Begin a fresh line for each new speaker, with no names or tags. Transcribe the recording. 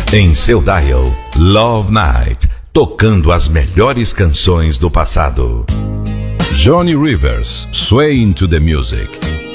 Em seu dial, Love Night, tocando as melhores canções do passado.
Johnny Rivers, Sway into the Music.